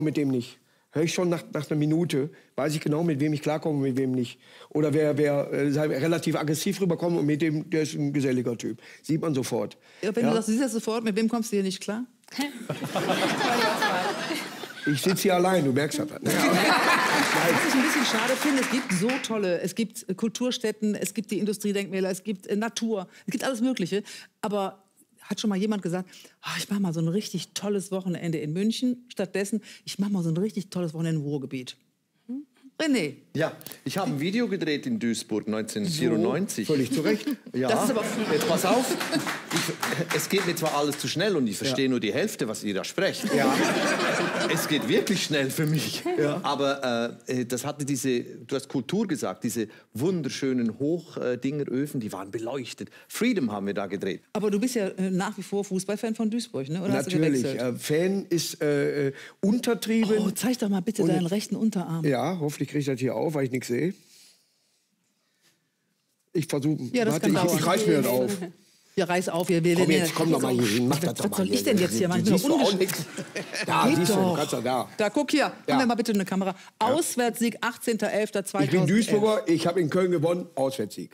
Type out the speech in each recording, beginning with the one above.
mit dem nicht. Höre ich schon nach einer Minute, weiß ich genau, mit wem ich klarkomme und mit wem nicht. Oder wer relativ aggressiv rüberkommt und mit dem, der ist ein geselliger Typ. Sieht man sofort. Ja, wenn du sagst, du siehst das sofort, mit wem kommst du hier nicht klar? Ich sitze hier allein, du merkst das. Ne? Was ich ein bisschen schade finde, es gibt Kulturstätten, es gibt die Industriedenkmäler, es gibt Natur, es gibt alles Mögliche. Aber hat schon mal jemand gesagt, ich mache mal so ein richtig tolles Wochenende in München, stattdessen, ich mache mal so ein richtig tolles Wochenende im Ruhrgebiet. René. Ja, ich habe ein Video gedreht in Duisburg 1994. So, völlig zu Recht. Ja, Das ist aber jetzt pass auf. Es geht mir zwar alles zu schnell und ich verstehe nur die Hälfte, was ihr da sprecht. Ja. Es geht wirklich schnell für mich. Ja. Aber das hatte du hast Kultur gesagt, diese wunderschönen Hochdingeröfen, die waren beleuchtet. Freedom haben wir da gedreht. Aber du bist ja nach wie vor Fußballfan von Duisburg, ne? Oder Natürlich. Hast du gewechselt? Fan ist untertrieben. Oh, zeig doch mal bitte deinen rechten Unterarm. Ja, hoffentlich kriege ich das hier auf, weil ich nichts sehe. Ich versuche. Ja, das kann dauern. Ich reiß mir das auf. Ja, reiß auf. Komm doch mal hier hin, mach das doch mal. Was soll ich denn jetzt hier machen? Siehst du auch nichts? Da, Geht siehst du, doch. kannst du da. Da, guck hier. Ja. Gib mir mal bitte eine Kamera. Auswärtssieg, 18.11.2011. Ich bin Duisburger, ich habe in Köln gewonnen, Auswärtssieg.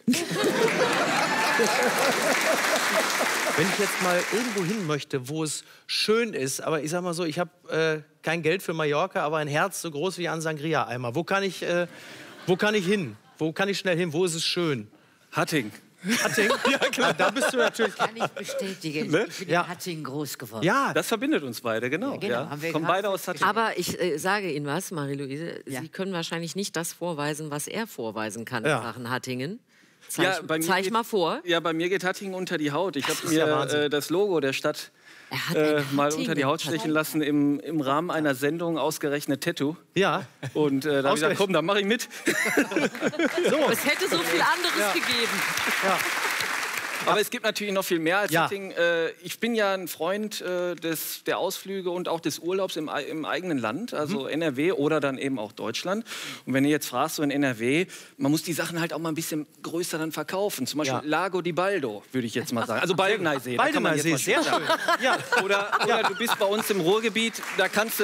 Wenn ich jetzt mal irgendwo hin möchte, wo es schön ist, aber ich sag mal so, ich habe kein Geld für Mallorca, aber ein Herz so groß wie ein Sangria-Eimer. Wo kann ich hin? Wo kann ich schnell hin? Wo ist es schön? Hattingen. Hattingen? Ja, klar. Da bist du natürlich... Kann ich bestätigen. Ne? Ich bin in Hattingen groß geworden. Ja, Das verbindet uns beide, genau. Ja, genau. Haben wir Kommen gerade beide aus Hattingen. Aber ich sage Ihnen was, Marie-Louise, Sie können wahrscheinlich nicht das vorweisen, was er vorweisen kann in Sachen Hattingen. Zeig mal vor. Ja, bei mir geht Hattingen unter die Haut. Ich habe ist ja mir Wahnsinn. Das Logo der Stadt mal unter die Haut stechen lassen im Rahmen einer Sendung, ausgerechnet Tattoo. ja. Und da habe ich gesagt, komm, da mache ich mit. Es hätte so viel anderes gegeben. Aber es gibt natürlich noch viel mehr als Ja. Hattingen. Ich bin ja ein Freund der Ausflüge und auch des Urlaubs im eigenen Land, also NRW oder dann eben auch Deutschland. Und wenn ihr jetzt fragst, so in NRW, man muss die Sachen halt auch mal ein bisschen größer dann verkaufen. Zum Beispiel Lago di Baldo, würde ich jetzt mal sagen. Also Baldeneysee. da kann man jetzt Baldeneysee, mal sehr schön. Ja. Oder du bist bei uns im Ruhrgebiet, da kannst du...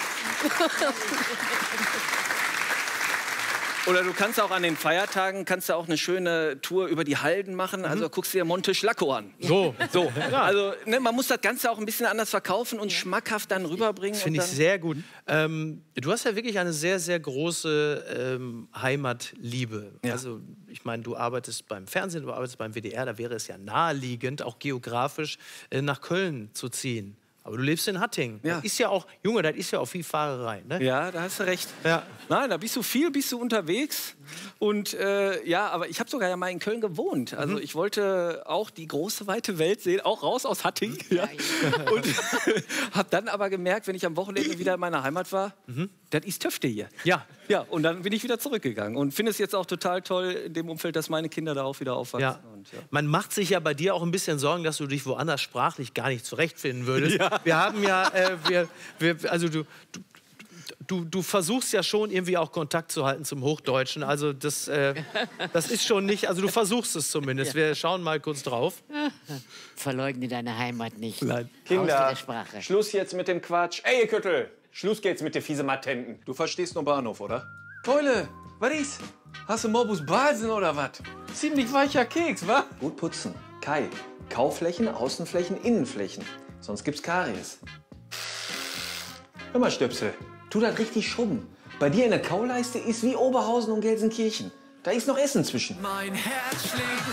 Oder du kannst auch an den Feiertagen auch eine schöne Tour über die Halden machen. Also guckst dir Monte Schlacco an. So. Also man muss das Ganze auch ein bisschen anders verkaufen und schmackhaft dann rüberbringen. Das finde ich sehr gut. Du hast ja wirklich eine sehr, sehr große Heimatliebe. Ja. Also ich meine, du arbeitest beim Fernsehen, du arbeitest beim WDR, da wäre es ja naheliegend, auch geografisch nach Köln zu ziehen. Aber du lebst in Hattingen. Ja. Das ist ja auch, Junge, das ist ja auch viel Fahrerei. Ne? Ja, da hast du recht. Ja. Nein, da bist du unterwegs. Und aber ich habe sogar ja mal in Köln gewohnt. Also ich wollte auch die große, weite Welt sehen, auch raus aus Hattingen. Ja. Und habe dann aber gemerkt, wenn ich am Wochenende wieder in meiner Heimat war, das ist Töfte hier. Ja. Ja, und dann bin ich wieder zurückgegangen. Und finde es jetzt auch total toll in dem Umfeld, dass meine Kinder da auch wieder aufwachsen. Ja. Und, Man macht sich ja bei dir auch ein bisschen Sorgen, dass du dich woanders sprachlich gar nicht zurechtfinden würdest. Ja. Wir haben ja, also du versuchst ja schon irgendwie auch Kontakt zu halten zum Hochdeutschen. Also das ist schon nicht, also du versuchst es zumindest. Wir schauen mal kurz drauf. Verleugne deine Heimat nicht. Nein. Raus mit der Sprache. Schluss jetzt mit dem Quatsch. Ey, ihr Küttel, Schluss geht's mit der fiese Matenten. Du verstehst nur Bahnhof, oder? Keule, was ist? Hast du Morbus Balsen oder was? Ziemlich weicher Keks, wa? Gut putzen. Kai. Kauflächen, Außenflächen, Innenflächen. Sonst gibt's Karies. Hör mal, Stöpsel. Tu das richtig schrubben. Bei dir in der Kauleiste ist wie Oberhausen und Gelsenkirchen. Da ist noch Essen zwischen. Mein Herz schlägt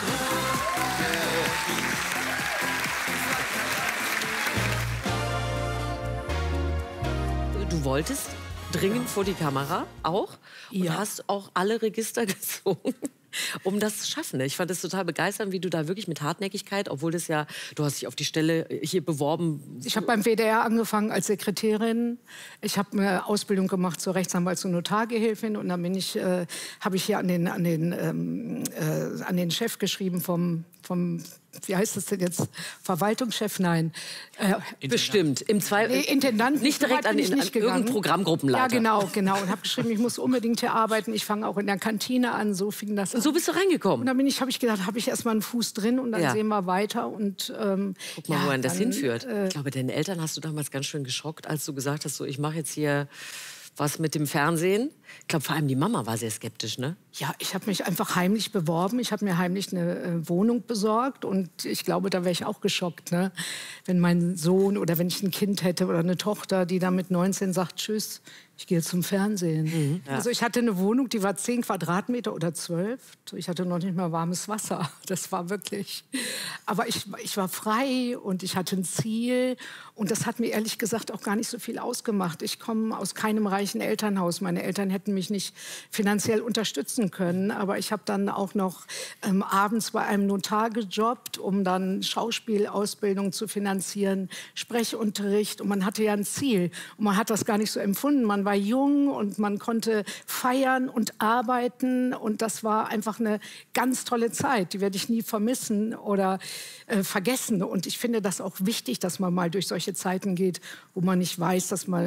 Du wolltest dringend vor die Kamera auch und hast auch alle Register gezogen, um das zu schaffen. Ich fand es total begeisternd, wie du da wirklich mit Hartnäckigkeit, obwohl das ja, du hast dich auf die Stelle hier beworben. Ich habe beim WDR angefangen als Sekretärin. Ich habe eine Ausbildung gemacht zur Rechtsanwalts- und Notargehilfin und dann habe ich hier an den Chef geschrieben vom wie heißt das denn jetzt? Verwaltungschef? Nein. Bestimmt. Intendant. Nicht direkt an irgendeinen Programmgruppenleiter. Ja, genau. Und habe geschrieben, ich muss unbedingt hier arbeiten. Ich fange auch in der Kantine an. So fing das an. Und so bist du reingekommen? Und dann habe ich gedacht, habe ich erst mal einen Fuß drin und dann sehen wir weiter. Und, guck mal, wohin das hinführt. Ich glaube, deine Eltern hast du damals ganz schön geschockt, als du gesagt hast, so, ich mache jetzt hier was mit dem Fernsehen. Ich glaube, vor allem die Mama war sehr skeptisch, ne? Ja, ich habe mich einfach heimlich beworben. Ich habe mir heimlich eine Wohnung besorgt. Und ich glaube, da wäre ich auch geschockt, ne? Wenn mein Sohn oder wenn ich ein Kind hätte oder eine Tochter, die dann mit 19 sagt, tschüss, ich gehe zum Fernsehen. Ja. Also ich hatte eine Wohnung, die war 10 Quadratmeter oder 12. Ich hatte noch nicht mal warmes Wasser. Das war wirklich... Aber ich war frei und ich hatte ein Ziel. Und das hat mir ehrlich gesagt auch gar nicht so viel ausgemacht. Ich komme aus keinem reichen Elternhaus. Meine Eltern hätten mich nicht finanziell unterstützen können. Aber ich habe dann auch noch abends bei einem Notar gejobbt, um dann Schauspielausbildung zu finanzieren, Sprechunterricht. Und man hatte ja ein Ziel. Und man hat das gar nicht so empfunden. Man war jung und man konnte feiern und arbeiten. Und das war einfach eine ganz tolle Zeit. Die werde ich nie vermissen oder vergessen. Und ich finde das auch wichtig, dass man mal durch solche Zeiten geht, wo man nicht weiß,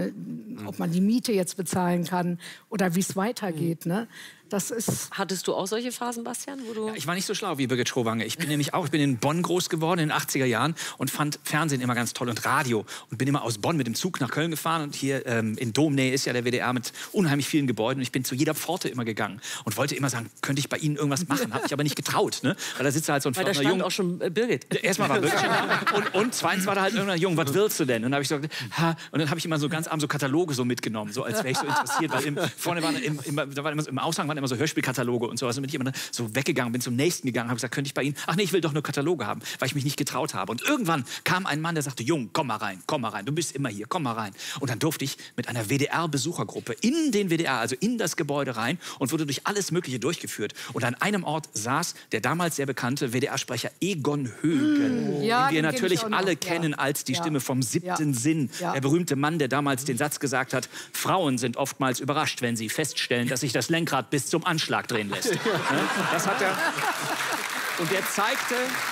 ob man die Miete jetzt bezahlen kann oder wie es weitergeht. Ne? Das ist Hattest du auch solche Phasen, Bastian? Wo du Ja, ich war nicht so schlau wie Birgit Schrowange. Ich bin in Bonn groß geworden in den 80er Jahren und fand Fernsehen immer ganz toll und Radio. Und bin immer aus Bonn mit dem Zug nach Köln gefahren. Und hier in Domnähe ist ja der WDR mit unheimlich vielen Gebäuden. Und ich bin zu jeder Pforte immer gegangen und wollte immer sagen, könnte ich bei Ihnen irgendwas machen? Habe ich aber nicht getraut. Ne? Weil da sitzt halt so ein Weil da stand auch schon Birgit. Erstmal war Birgit und zweitens war da halt irgendein Junge, was willst du denn? Und dann habe ich gesagt, und dann habe ich immer so ganz arm so Kataloge so mitgenommen, so als wäre ich so interessiert. Weil vorne waren im Aushang waren immer so Hörspielkataloge und sowas. Und bin ich immer so weggegangen, bin zum nächsten gegangen, habe gesagt, könnte ich bei Ihnen? Ach nee, ich will doch nur Kataloge haben, weil ich mich nicht getraut habe. Und irgendwann kam ein Mann, der sagte, Jung, komm mal rein, du bist immer hier, komm mal rein. Und dann durfte ich mit einer WDR-Besuchergruppe in den WDR, also in das Gebäude rein und wurde durch alles Mögliche durchgeführt. Und an einem Ort saß der damals sehr bekannte WDR-Sprecher Egon Högen, Ja, den wir den natürlich kenn ich auch noch. alle kennen als die Stimme vom 7. Sinn. Ja. Der berühmte Mann, der damals den Satz gesagt hat, Frauen sind oftmals überrascht, wenn sie feststellen, dass sich das Lenkrad bis zum Anschlag drehen lässt. Ja, das hat er. Und der zeigte,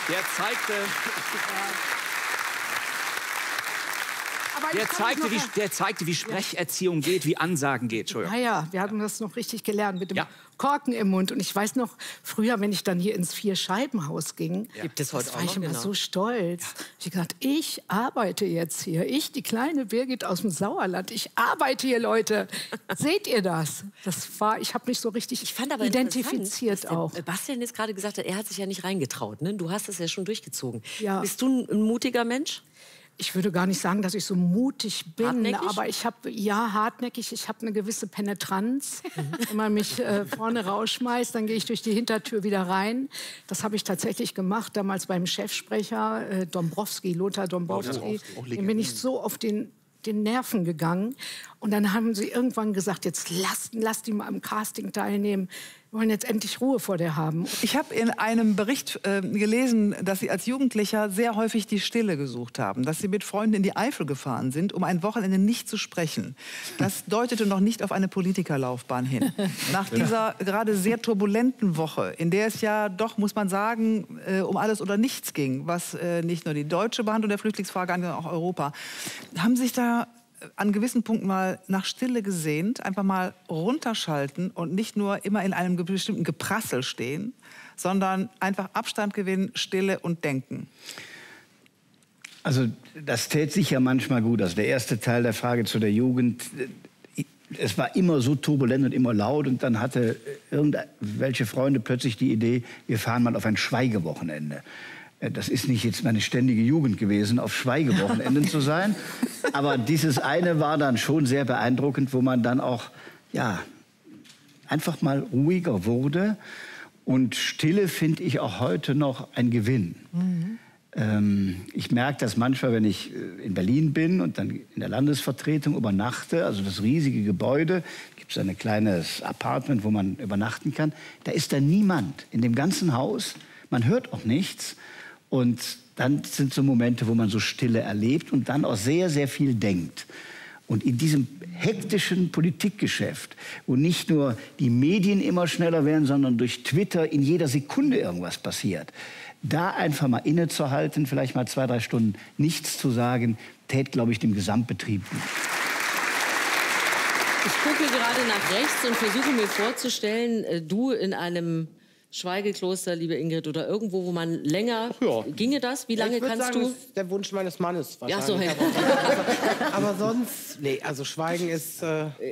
der zeigte, wie Sprecherziehung geht, wie Ansagen geht. Ja, wir haben das noch richtig gelernt mit dem Korken im Mund. Und ich weiß noch, früher, wenn ich dann hier ins Vierscheibenhaus ging, Gibt es heute das war auch ich noch, immer so stolz. Ich habe gedacht, ich arbeite jetzt hier. Ich, die kleine Birgit aus dem Sauerland, ich arbeite hier, Leute. Seht ihr das? Ich habe mich so richtig identifiziert auch. Bastian jetzt gerade gesagt hat, er hat sich ja nicht reingetraut. Ne? Du hast das ja schon durchgezogen. Ja. Bist du ein mutiger Mensch? Ich würde gar nicht sagen, dass ich so mutig bin, Hartnäckig? aber ich habe, hartnäckig, ich habe eine gewisse Penetranz. Wenn man mich vorne rausschmeißt, dann gehe ich durch die Hintertür wieder rein. Das habe ich tatsächlich gemacht, damals beim Chefsprecher Lothar Dombrowski. Dem bin ich so auf den Nerven gegangen. Und dann haben sie irgendwann gesagt, jetzt lass die mal am Casting teilnehmen. Wir wollen jetzt endlich Ruhe vor der haben. Ich habe in einem Bericht gelesen, dass Sie als Jugendlicher sehr häufig die Stille gesucht haben. Dass Sie mit Freunden in die Eifel gefahren sind, um ein Wochenende nicht zu sprechen. Das deutete noch nicht auf eine Politikerlaufbahn hin. Nach dieser gerade sehr turbulenten Woche, in der es ja doch, muss man sagen, um alles oder nichts ging, was nicht nur die deutsche Behandlung der Flüchtlingsfrage angeht, sondern auch Europa, haben sich da an gewissen Punkten mal nach Stille gesehnt, einfach mal runterschalten und nicht nur immer in einem bestimmten Geprassel stehen, sondern einfach Abstand gewinnen, Stille und denken. Also das täte sicher manchmal gut. Also der erste Teil der Frage zu der Jugend, es war immer so turbulent und immer laut und dann hatte irgendwelche Freunde plötzlich die Idee, wir fahren mal auf ein Schweigewochenende. Das ist nicht jetzt meine ständige Jugend gewesen, auf Schweigewochenenden zu sein. Aber dieses eine war dann schon sehr beeindruckend, wo man dann auch einfach mal ruhiger wurde. Und Stille finde ich auch heute noch ein Gewinn. Ich merke das manchmal, wenn ich in Berlin bin und dann in der Landesvertretung übernachte, also das riesige Gebäude, gibt es ein kleines Apartment, wo man übernachten kann. Da ist da niemand in dem ganzen Haus. Man hört auch nichts. Und dann sind so Momente, wo man so Stille erlebt und dann auch sehr, sehr viel denkt. Und in diesem hektischen Politikgeschäft, wo nicht nur die Medien immer schneller werden, sondern durch Twitter in jeder Sekunde irgendwas passiert, da einfach mal innezuhalten, vielleicht mal 2, 3 Stunden nichts zu sagen, täte, glaube ich, dem Gesamtbetrieb gut. Ich gucke gerade nach rechts und versuche mir vorzustellen, du in einem Schweigekloster, liebe Ingrid, oder irgendwo, wo man länger... Ginge das? Wie lange kannst sagen, du? Das ist der Wunsch meines Mannes Ja, so, wahrscheinlich. Aber sonst, nee, also Schweigen ist...